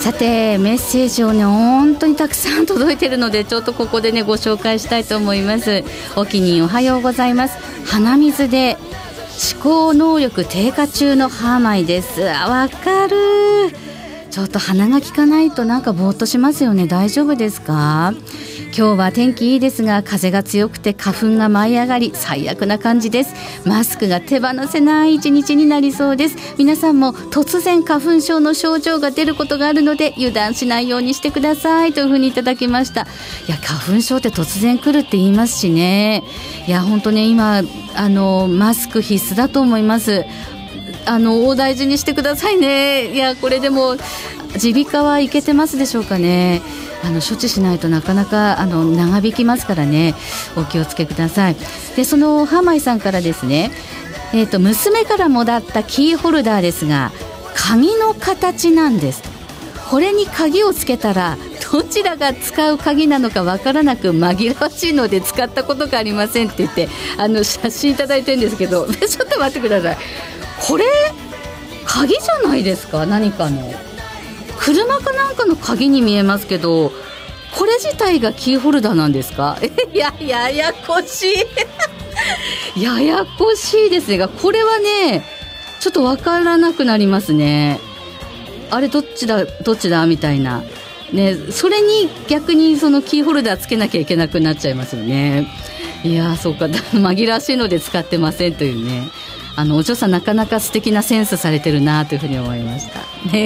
さてメッセージをね本当にたくさん届いているので、ちょっとここでねご紹介したいと思います。おきにおはようございます。鼻水で思考能力低下中のハーマイです。わかる。ちょっと鼻が利かないとなんかぼーっとしますよね。大丈夫ですか？今日は天気いいですが風が強くて花粉が舞い上がり最悪な感じです。マスクが手放せない一日になりそうです。皆さんも突然花粉症の症状が出ることがあるので油断しないようにしてくださいというふうにいただきました。いや花粉症って突然来るって言いますしね。いや本当ね今マスク必須だと思います。大大事にしてくださいね。いやこれでも耳鼻科はいけてますでしょうかね。処置しないとなかなか長引きますからね、お気をつけください。でそのハーマイさんからですね、娘からもらったキーホルダーですが鍵の形なんです。これに鍵をつけたらどちらが使う鍵なのかわからなく紛らわしいので使ったことがありませんって言って写真いただいてるんですけどちょっと待ってください。これ鍵じゃないですか？何かの車かなんかの鍵に見えますけど、これ自体がキーホルダーなんですか？ややこしいややこしいですが、これはねちょっとわからなくなりますね。あれどっちだみたいなね。それに逆にそのキーホルダーつけなきゃいけなくなっちゃいますよね。いやそうか紛らわしいので使ってませんというね。お嬢さんなかなか素敵なセンスされてるなというふうに思いましたね。